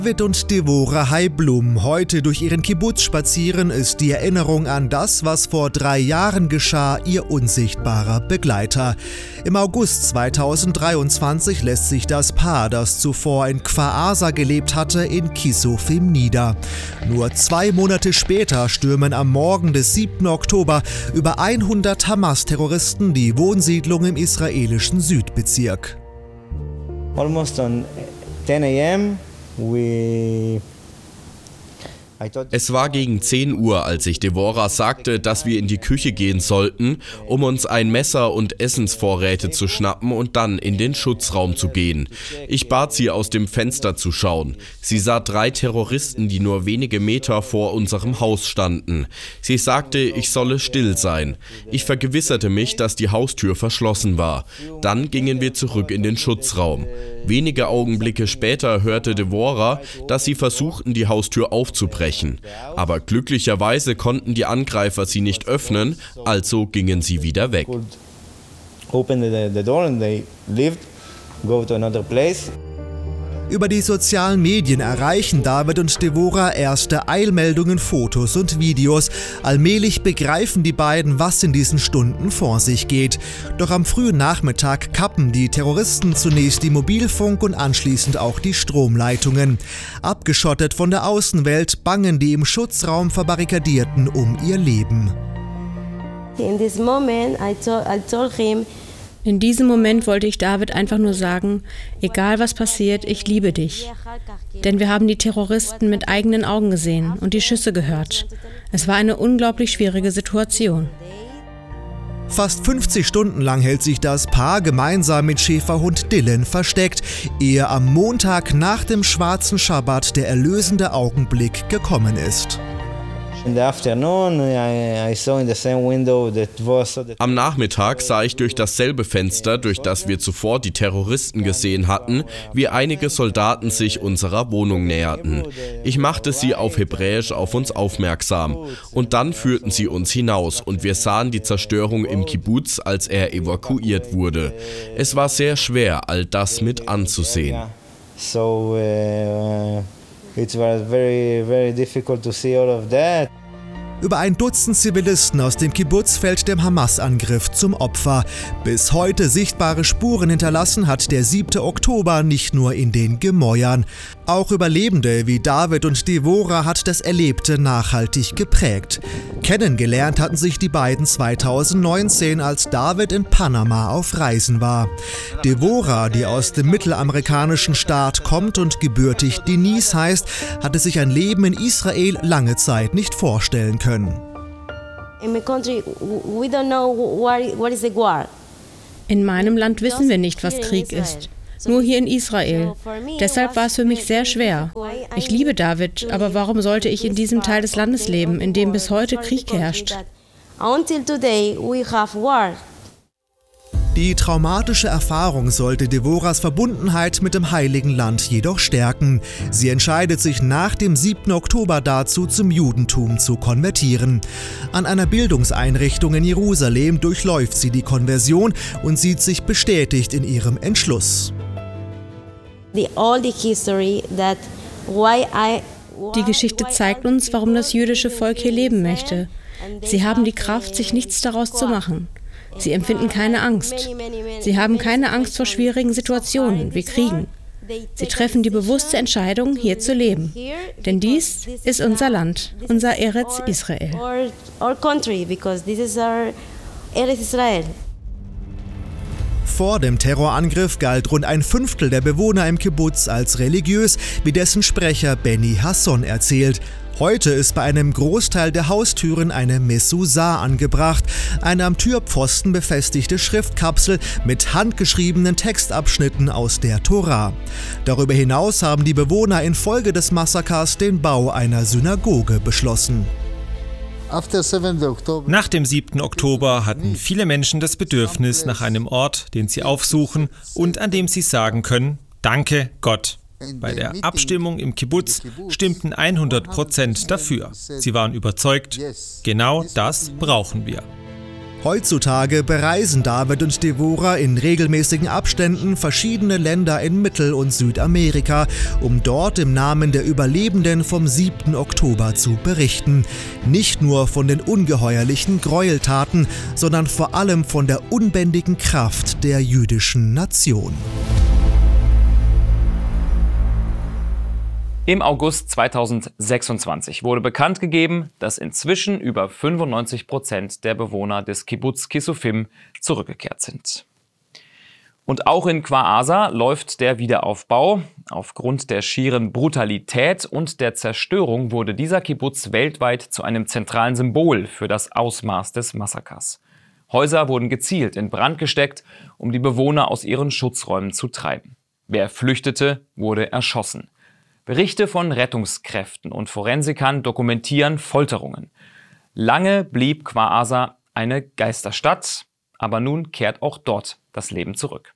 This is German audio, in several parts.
David und Devora Heiblum heute durch ihren Kibbutz spazieren, ist die Erinnerung an das, was vor 3 Jahren geschah, ihr unsichtbarer Begleiter. Im August 2023 lässt sich das Paar, das zuvor in Kfar Aza gelebt hatte, in Kisufim nieder. Nur 2 Monate später stürmen am Morgen des 7. Oktober über 100 Hamas-Terroristen die Wohnsiedlung im israelischen Südbezirk. Almost on 10 a.m. Es war gegen 10 Uhr, als ich Devora sagte, dass wir in die Küche gehen sollten, um uns ein Messer und Essensvorräte zu schnappen und dann in den Schutzraum zu gehen. Ich bat sie, aus dem Fenster zu schauen. Sie sah 3 Terroristen, die nur wenige Meter vor unserem Haus standen. Sie sagte, ich solle still sein. Ich vergewisserte mich, dass die Haustür verschlossen war. Dann gingen wir zurück in den Schutzraum. Wenige Augenblicke später hörte Devora, dass sie versuchten, die Haustür aufzubrechen. Aber glücklicherweise konnten die Angreifer sie nicht öffnen, also gingen sie wieder weg. Über die sozialen Medien erreichen David und Devora erste Eilmeldungen, Fotos und Videos. Allmählich begreifen die beiden, was in diesen Stunden vor sich geht. Doch am frühen Nachmittag kappen die Terroristen zunächst die Mobilfunk- und anschließend auch die Stromleitungen. Abgeschottet von der Außenwelt bangen die im Schutzraum Verbarrikadierten um ihr Leben. In diesem Moment wollte ich David einfach nur sagen, egal was passiert, ich liebe dich. Denn wir haben die Terroristen mit eigenen Augen gesehen und die Schüsse gehört. Es war eine unglaublich schwierige Situation. Fast 50 Stunden lang hält sich das Paar gemeinsam mit Schäferhund Dylan versteckt, ehe am Montag nach dem schwarzen Schabbat der erlösende Augenblick gekommen ist. Am Nachmittag sah ich durch dasselbe Fenster, durch das wir zuvor die Terroristen gesehen hatten, wie einige Soldaten sich unserer Wohnung näherten. Ich machte sie auf Hebräisch auf uns aufmerksam. Und dann führten sie uns hinaus und wir sahen die Zerstörung im Kibbutz, als er evakuiert wurde. Es war sehr schwer, all das mit anzusehen. It was very, very difficult to see all of that. Über 1 Dutzend Zivilisten aus dem Kibbutz fällt dem Hamas-Angriff zum Opfer. Bis heute sichtbare Spuren hinterlassen hat der 7. Oktober nicht nur in den Gemäuern. Auch Überlebende wie David und Devora hat das Erlebte nachhaltig geprägt. Kennengelernt hatten sich die beiden 2019, als David in Panama auf Reisen war. Devora, die aus dem mittelamerikanischen Staat kommt und gebürtig Denise heißt, hatte sich ein Leben in Israel lange Zeit nicht vorstellen können. In meinem Land wissen wir nicht, was Krieg ist. Nur hier in Israel. Deshalb war es für mich sehr schwer. Ich liebe David, aber warum sollte ich in diesem Teil des Landes leben, in dem bis heute Krieg herrscht? Die traumatische Erfahrung sollte Devoras Verbundenheit mit dem Heiligen Land jedoch stärken. Sie entscheidet sich nach dem 7. Oktober dazu, zum Judentum zu konvertieren. An einer Bildungseinrichtung in Jerusalem durchläuft sie die Konversion und sieht sich bestätigt in ihrem Entschluss. Die Geschichte zeigt uns, warum das jüdische Volk hier leben möchte. Sie haben die Kraft, sich nichts daraus zu machen. Sie empfinden keine Angst. Sie haben keine Angst vor schwierigen Situationen wie Kriegen. Sie treffen die bewusste Entscheidung, hier zu leben. Denn dies ist unser Land, unser Eretz Israel. Vor dem Terrorangriff galt rund 1/5 der Bewohner im Kibbutz als religiös, wie dessen Sprecher Benny Hasson erzählt. Heute ist bei einem Großteil der Haustüren eine Mezuzah angebracht, eine am Türpfosten befestigte Schriftkapsel mit handgeschriebenen Textabschnitten aus der Tora. Darüber hinaus haben die Bewohner infolge des Massakers den Bau einer Synagoge beschlossen. Nach dem 7. Oktober hatten viele Menschen das Bedürfnis nach einem Ort, den sie aufsuchen und an dem sie sagen können, danke Gott. Bei der Abstimmung im Kibbutz stimmten 100% dafür. Sie waren überzeugt, genau das brauchen wir. Heutzutage bereisen David und Devora in regelmäßigen Abständen verschiedene Länder in Mittel- und Südamerika, um dort im Namen der Überlebenden vom 7. Oktober zu berichten. Nicht nur von den ungeheuerlichen Gräueltaten, sondern vor allem von der unbändigen Kraft der jüdischen Nation. Im August 2026 wurde bekannt gegeben, dass inzwischen über 95% der Bewohner des Kibbuz Kisufim zurückgekehrt sind. Und auch in Kfar Aza läuft der Wiederaufbau. Aufgrund der schieren Brutalität und der Zerstörung wurde dieser Kibbuz weltweit zu einem zentralen Symbol für das Ausmaß des Massakers. Häuser wurden gezielt in Brand gesteckt, um die Bewohner aus ihren Schutzräumen zu treiben. Wer flüchtete, wurde erschossen. Berichte von Rettungskräften und Forensikern dokumentieren Folterungen. Lange blieb Kfar Aza eine Geisterstadt, aber nun kehrt auch dort das Leben zurück.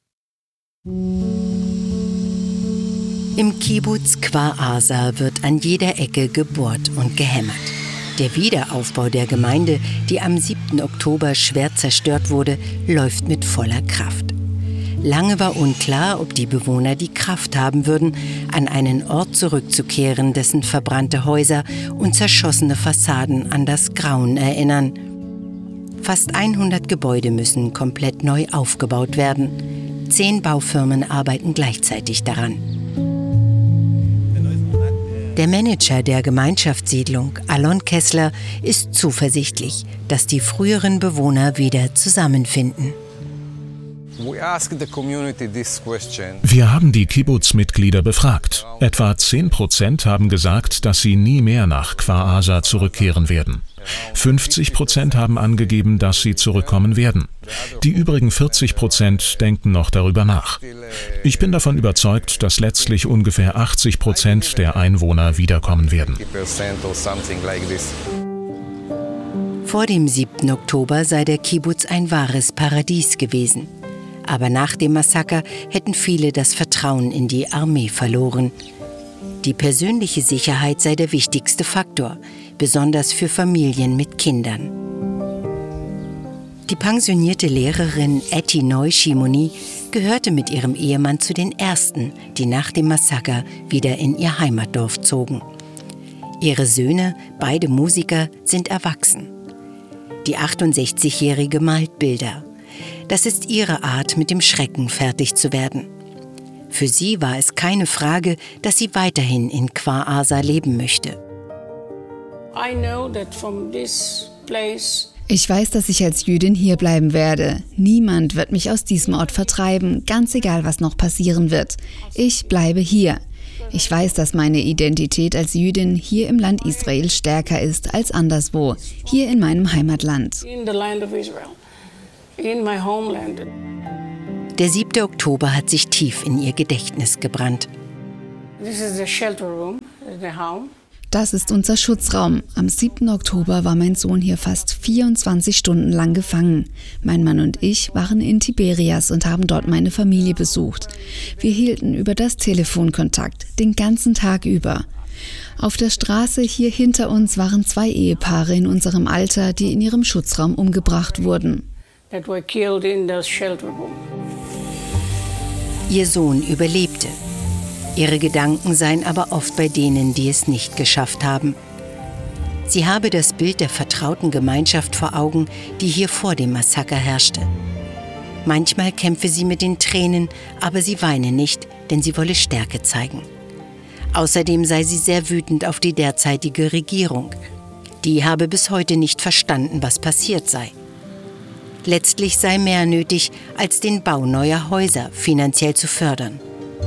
Im Kibbuz Kfar Aza wird an jeder Ecke gebohrt und gehämmert. Der Wiederaufbau der Gemeinde, die am 7. Oktober schwer zerstört wurde, läuft mit voller Kraft. Lange war unklar, ob die Bewohner die Kraft haben würden, an einen Ort zurückzukehren, dessen verbrannte Häuser und zerschossene Fassaden an das Grauen erinnern. Fast 100 Gebäude müssen komplett neu aufgebaut werden. 10 Baufirmen arbeiten gleichzeitig daran. Der Manager der Gemeinschaftssiedlung, Alon Kessler, ist zuversichtlich, dass die früheren Bewohner wieder zusammenfinden. Wir haben die Kibbuz-Mitglieder befragt. Etwa 10% haben gesagt, dass sie nie mehr nach Kfar Aza zurückkehren werden. 50% haben angegeben, dass sie zurückkommen werden. Die übrigen 40% denken noch darüber nach. Ich bin davon überzeugt, dass letztlich ungefähr 80% der Einwohner wiederkommen werden. Vor dem 7. Oktober sei der Kibbuz ein wahres Paradies gewesen. Aber nach dem Massaker hätten viele das Vertrauen in die Armee verloren. Die persönliche Sicherheit sei der wichtigste Faktor, besonders für Familien mit Kindern. Die pensionierte Lehrerin Etty Neu-Shimoni gehörte mit ihrem Ehemann zu den Ersten, die nach dem Massaker wieder in ihr Heimatdorf zogen. Ihre Söhne, beide Musiker, sind erwachsen. Die 68-Jährige malt Bilder. Das ist ihre Art, mit dem Schrecken fertig zu werden. Für sie war es keine Frage, dass sie weiterhin in Kfar Aza leben möchte. Ich weiß, dass ich als Jüdin hier bleiben werde. Niemand wird mich aus diesem Ort vertreiben, ganz egal, was noch passieren wird. Ich bleibe hier. Ich weiß, dass meine Identität als Jüdin hier im Land Israel stärker ist als anderswo, hier in meinem Heimatland. Der 7. Oktober hat sich tief in ihr Gedächtnis gebrannt. Das ist unser Schutzraum. Am 7. Oktober war mein Sohn hier fast 24 Stunden lang gefangen. Mein Mann und ich waren in Tiberias und haben dort meine Familie besucht. Wir hielten über das Telefon Kontakt, den ganzen Tag über. Auf der Straße hier hinter uns waren 2 Ehepaare in unserem Alter, die in ihrem Schutzraum umgebracht wurden. Ihr Sohn überlebte. Ihre Gedanken seien aber oft bei denen, die es nicht geschafft haben. Sie habe das Bild der vertrauten Gemeinschaft vor Augen, die hier vor dem Massaker herrschte. Manchmal kämpfe sie mit den Tränen, aber sie weine nicht, denn sie wolle Stärke zeigen. Außerdem sei sie sehr wütend auf die derzeitige Regierung. Die habe bis heute nicht verstanden, was passiert sei. Letztlich sei mehr nötig, als den Bau neuer Häuser finanziell zu fördern.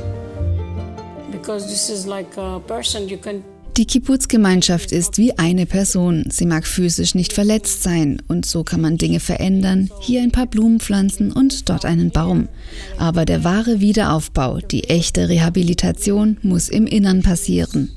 Die Kibbuz-Gemeinschaft ist wie eine Person. Sie mag physisch nicht verletzt sein und so kann man Dinge verändern, hier ein paar Blumen pflanzen und dort einen Baum. Aber der wahre Wiederaufbau, die echte Rehabilitation muss im Innern passieren.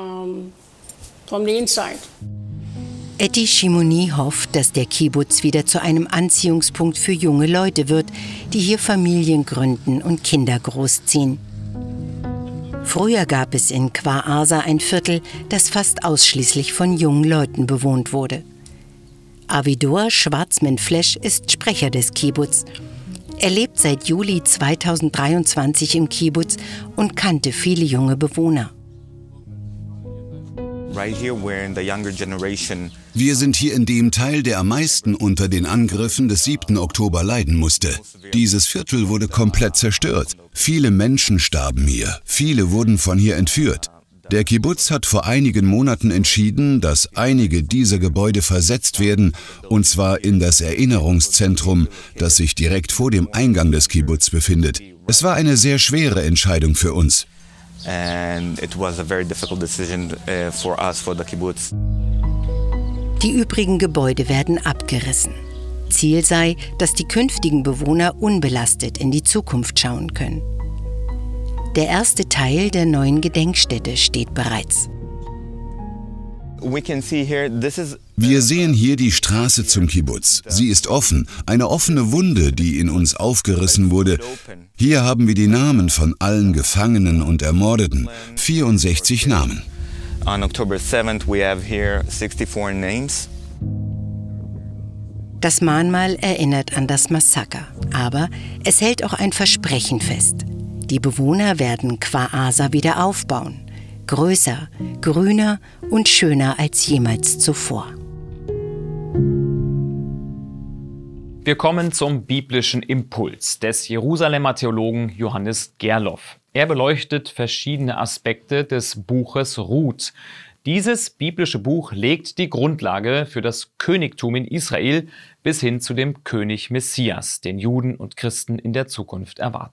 Etty Shimoni hofft, dass der Kibbuz wieder zu einem Anziehungspunkt für junge Leute wird, die hier Familien gründen und Kinder großziehen. Früher gab es in Kfar Aza ein Viertel, das fast ausschließlich von jungen Leuten bewohnt wurde. Avidor Schwarzman-Flesch ist Sprecher des Kibbutz. Er lebt seit Juli 2023 im Kibbutz und kannte viele junge Bewohner. Wir sind hier in dem Teil, der am meisten unter den Angriffen des 7. Oktober leiden musste. Dieses Viertel wurde komplett zerstört. Viele Menschen starben hier. Viele wurden von hier entführt. Der Kibbutz hat vor einigen Monaten entschieden, dass einige dieser Gebäude versetzt werden, und zwar in das Erinnerungszentrum, das sich direkt vor dem Eingang des Kibbutz befindet. Es war eine sehr schwere Entscheidung für uns. And it was a very difficult decision for us, for the kibbutz. Die übrigen Gebäude werden abgerissen. Ziel sei, dass die künftigen Bewohner unbelastet in die Zukunft schauen können. Der erste Teil der neuen Gedenkstätte steht bereits. Wir sehen hier die Straße zum Kibbutz. Sie ist offen, eine offene Wunde, die in uns aufgerissen wurde. Hier haben wir die Namen von allen Gefangenen und Ermordeten, 64 Namen. On October 7th we have here 64 names. Das Mahnmal erinnert an das Massaker, aber es hält auch ein Versprechen fest. Die Bewohner werden Kfar Aza wieder aufbauen. Größer, grüner und schöner als jemals zuvor. Wir kommen zum biblischen Impuls des Jerusalemer Theologen Johannes Gerloff. Er beleuchtet verschiedene Aspekte des Buches Ruth. Dieses biblische Buch legt die Grundlage für das Königtum in Israel bis hin zu dem König Messias, den Juden und Christen in der Zukunft erwarten.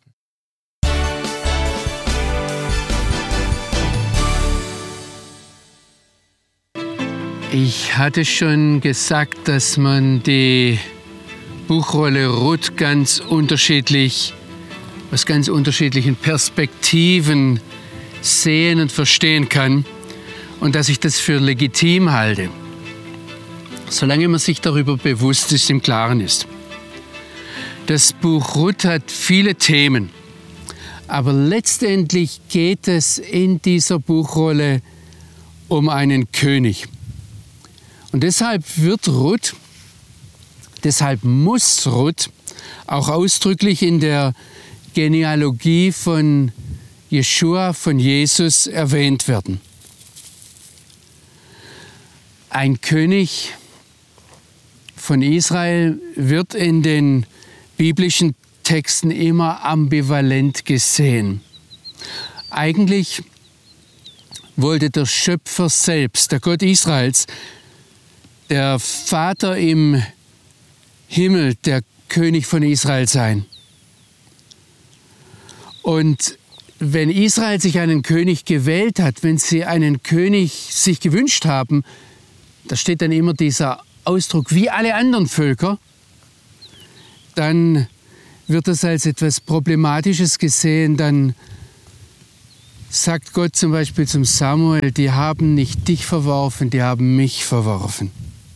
Ich hatte schon gesagt, dass man die Buchrolle Ruth aus ganz unterschiedlichen Perspektiven sehen und verstehen kann und dass ich das für legitim halte, solange man sich darüber bewusst ist, im Klaren ist. Das Buch Ruth hat viele Themen, aber letztendlich geht es in dieser Buchrolle um einen König. Und deshalb muss Ruth auch ausdrücklich in der Genealogie von Jeschua, von Jesus, erwähnt werden. Ein König von Israel wird in den biblischen Texten immer ambivalent gesehen. Eigentlich wollte der Schöpfer selbst, der Gott Israels, der Vater im Himmel, der König von Israel sein. Und wenn Israel sich einen König gewählt hat, wenn sie einen König sich gewünscht haben, da steht dann immer dieser Ausdruck, wie alle anderen Völker, dann wird das als etwas Problematisches gesehen. Dann sagt Gott zum Beispiel zum Samuel, die haben nicht dich verworfen, die haben mich verworfen.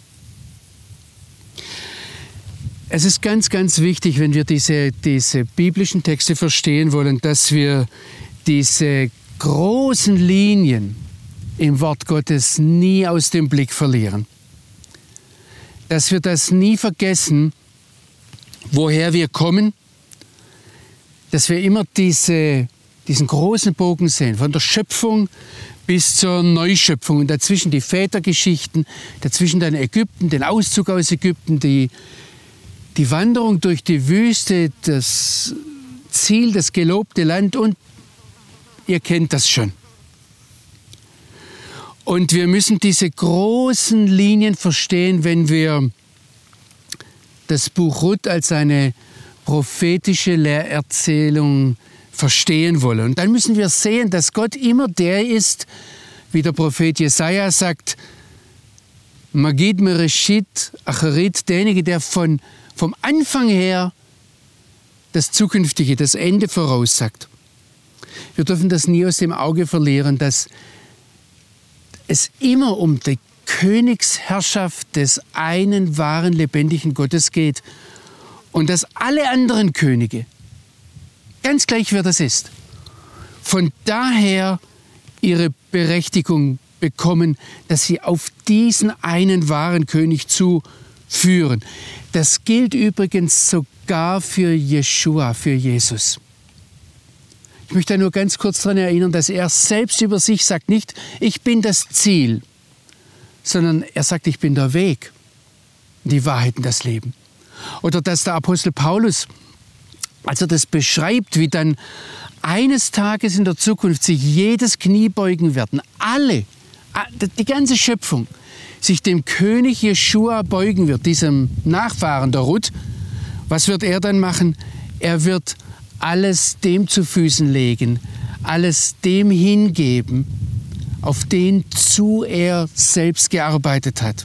Es ist ganz, ganz wichtig, wenn wir diese biblischen Texte verstehen wollen, dass wir diese großen Linien im Wort Gottes nie aus dem Blick verlieren. Dass wir das nie vergessen, woher wir kommen, dass wir immer diesen großen Bogen sehen, von der Schöpfung bis zur Neuschöpfung und dazwischen die Vätergeschichten, dazwischen dann Ägypten, den Auszug aus Ägypten, die Wanderung durch die Wüste, das Ziel, das gelobte Land und ihr kennt das schon. Und wir müssen diese großen Linien verstehen, wenn wir das Buch Ruth als eine prophetische Lehrerzählung verstehen wollen. Und dann müssen wir sehen, dass Gott immer der ist, wie der Prophet Jesaja sagt, Magid Mereshit Acharit, derjenige, der vom Anfang her das Zukünftige, das Ende voraussagt. Wir dürfen das nie aus dem Auge verlieren, dass es immer um die Königsherrschaft des einen wahren, lebendigen Gottes geht und dass alle anderen Könige, ganz gleich wer das ist, von daher ihre Berechtigung bekommen, dass sie auf diesen einen wahren König führen. Das gilt übrigens sogar für Jeschua, für Jesus. Ich möchte nur ganz kurz daran erinnern, dass er selbst über sich sagt, nicht, ich bin das Ziel, sondern er sagt, ich bin der Weg, die Wahrheit und das Leben. Oder dass der Apostel Paulus, als er das beschreibt, wie dann eines Tages in der Zukunft sich jedes Knie beugen werden, alle, die ganze Schöpfung, sich dem König Jeschua beugen wird, diesem Nachfahren der Ruth. Was wird er dann machen? Er wird alles dem zu Füßen legen, alles dem hingeben, auf den zu er selbst gearbeitet hat.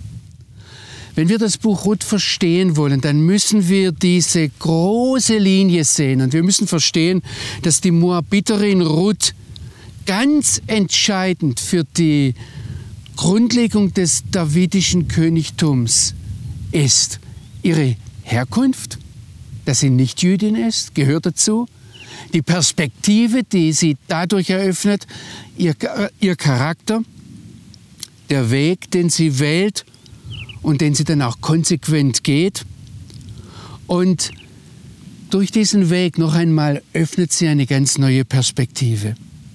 Wenn wir das Buch Ruth verstehen wollen, dann müssen wir diese große Linie sehen. Und wir müssen verstehen, dass die Moabiterin Ruth ganz entscheidend für die Grundlegung des davidischen Königtums ist. Ihre Herkunft, dass sie nicht Jüdin ist, gehört dazu. Die Perspektive, die sie dadurch eröffnet, ihr Charakter, der Weg, den sie wählt und den sie dann auch konsequent geht. Und durch diesen Weg noch einmal öffnet sie eine ganz neue Perspektive.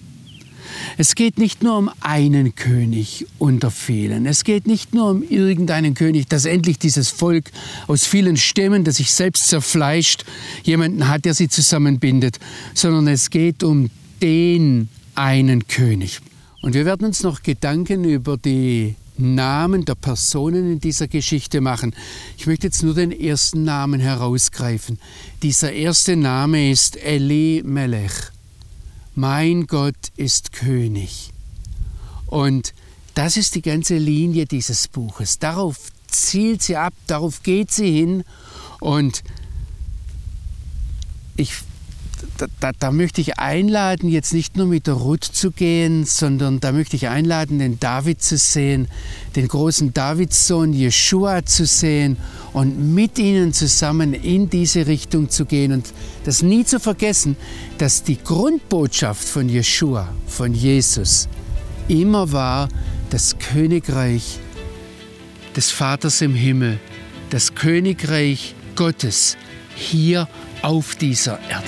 Es geht nicht nur um einen König unter vielen. Es geht nicht nur um irgendeinen König, dass endlich dieses Volk aus vielen Stämmen, das sich selbst zerfleischt, jemanden hat, der sie zusammenbindet, sondern es geht um den einen König. Und wir werden uns noch Gedanken über die Namen der Personen in dieser Geschichte machen. Ich möchte jetzt nur den ersten Namen herausgreifen. Dieser erste Name ist Eli-Melech. Mein Gott ist König. Und das ist die ganze Linie dieses Buches. Darauf zielt sie ab, darauf geht sie hin. Und da möchte ich einladen, jetzt nicht nur mit der Ruth zu gehen, sondern da möchte ich einladen, den David zu sehen, den großen Davidssohn Jeschua zu sehen und mit ihnen zusammen in diese Richtung zu gehen. Und das nie zu vergessen, dass die Grundbotschaft von Jeschua, von Jesus, immer war das Königreich des Vaters im Himmel, das Königreich Gottes hier auf dieser Erde.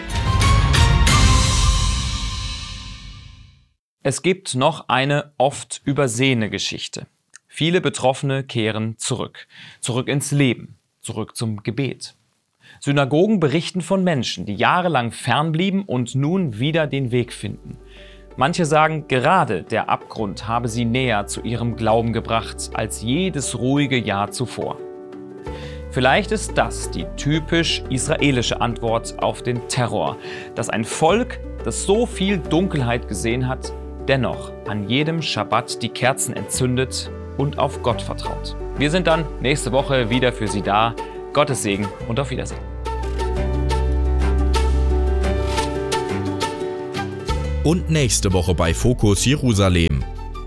Es gibt noch eine oft übersehene Geschichte. Viele Betroffene kehren zurück ins Leben, zurück zum Gebet. Synagogen berichten von Menschen, die jahrelang fernblieben und nun wieder den Weg finden. Manche sagen, gerade der Abgrund habe sie näher zu ihrem Glauben gebracht als jedes ruhige Jahr zuvor. Vielleicht ist das die typisch israelische Antwort auf den Terror, dass ein Volk, das so viel Dunkelheit gesehen hat, dennoch an jedem Schabbat die Kerzen entzündet und auf Gott vertraut. Wir sind dann nächste Woche wieder für Sie da. Gottes Segen und auf Wiedersehen. Und nächste Woche bei Fokus Jerusalem.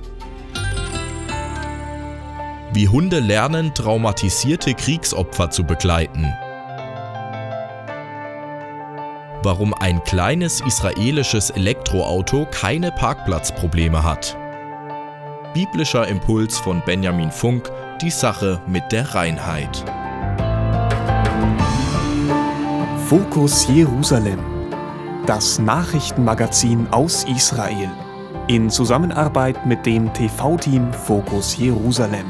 Wie Hunde lernen, traumatisierte Kriegsopfer zu begleiten. Warum ein kleines israelisches Elektroauto keine Parkplatzprobleme hat. Biblischer Impuls von Benjamin Funk, die Sache mit der Reinheit. Fokus Jerusalem, das Nachrichtenmagazin aus Israel, in Zusammenarbeit mit dem TV-Team Fokus Jerusalem.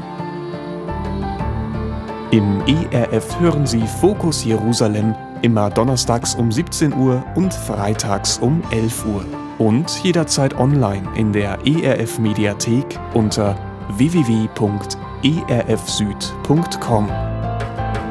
Im ERF hören Sie Fokus Jerusalem immer donnerstags um 17 Uhr und freitags um 11 Uhr. Und jederzeit online in der ERF Mediathek unter www.erfsüd.com.